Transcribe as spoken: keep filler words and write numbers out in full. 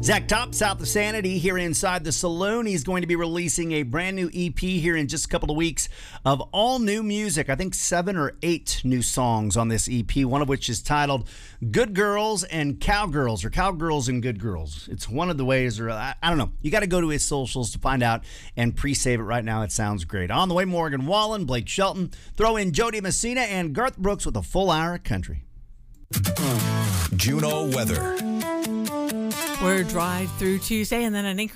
Zach Top, South of Sanity, here inside the saloon. He's going to be releasing a brand new E P here in just a couple of weeks of all new music. I think seven or eight new songs on this E P, one of which is titled Good Girls and Cowgirls, or Cowgirls and Good Girls. It's one of the ways, or I, I don't know. You got to go to his socials to find out and pre-save it right now. It sounds great. On the way, Morgan Wallen, Blake Shelton, throw in Jody Messina and Garth Brooks with a full hour of country. Juneau weather. We're dry through Tuesday and then an